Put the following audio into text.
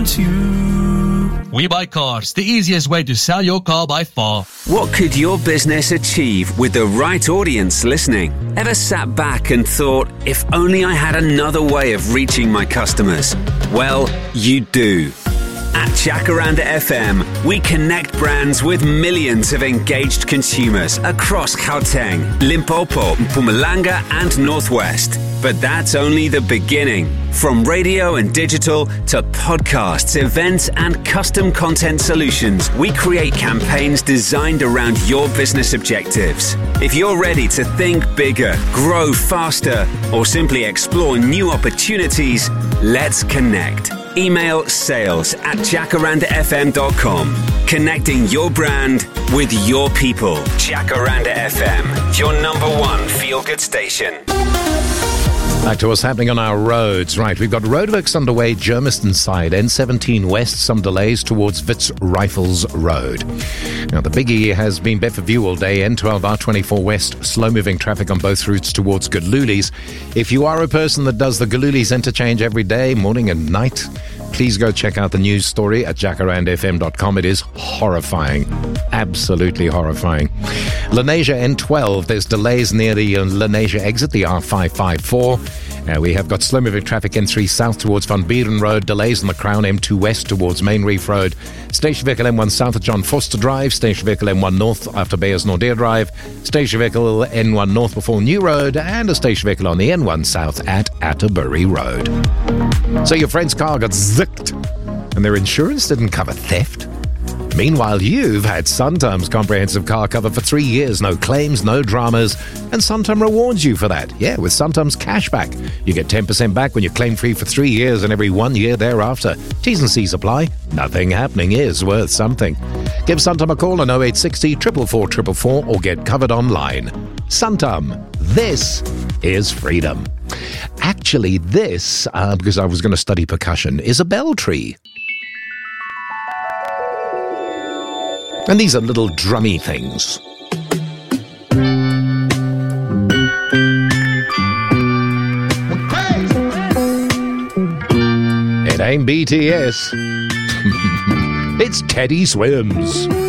We Buy Cars, the easiest way to sell your car by far. What could your business achieve with the right audience listening? Ever sat back and thought, if only I had another way of reaching my customers? Well, you do. At Jacaranda FM, we connect brands with millions of engaged consumers across Gauteng, Limpopo, Mpumalanga and Northwest. But that's only the beginning. From radio and digital to podcasts, events and custom content solutions, we create campaigns designed around your business objectives. If you're ready to think bigger, grow faster, or simply explore new opportunities, let's connect. Email sales@jacarandafm.com. Connecting your brand with your people. Jacaranda FM, your number one feel-good station. Back to what's happening on our roads. Right, we've got roadworks underway, Germiston side, N17 west, some delays towards Wits Rifles Road. Now, the biggie has been Bedfordview all day, N12 R24 west, slow-moving traffic on both routes towards Gululis. If you are a person that does the Gululis interchange every day, morning and night, please go check out the news story at jacarandafm.com. It is horrifying. Absolutely horrifying. Lenasia N12, there's delays near the Lenasia exit, the R554. We have got slow-moving traffic N3 south towards Van Buren Road, delays on the Crown M2 west towards Main Reef Road, station vehicle M1 south at John Foster Drive, station vehicle M1 north after Bayers Nordeer Drive, station vehicle N1 north before New Road, and a station vehicle on the N1 south at Atterbury Road. So your friend's car got zicked, and their insurance didn't cover theft. Meanwhile, you've had Suntam's comprehensive car cover for 3 years. No claims, no dramas. And Suntam rewards you for that. Yeah, with Suntam's cashback. You get 10% back when you're claim-free for 3 years and every 1 year thereafter. T's and C's apply. Nothing happening is worth something. Give Suntam a call on 0860 444 444 or get covered online. Suntam. This is freedom. Actually, this, because I was going to study percussion, is a bell tree. And these are little drummy things. It ain't BTS. It's Teddy Swims.